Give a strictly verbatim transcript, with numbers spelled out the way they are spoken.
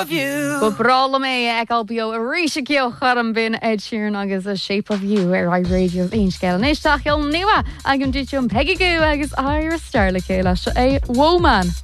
Ba brala mé ag albio a ríise cio chum bin Ed Sheeran agus a Shape of You ar I radio ein scéil. Néis tacheil nua agam dúteum Peggy Goo agus Ira Starla céile se é Woman.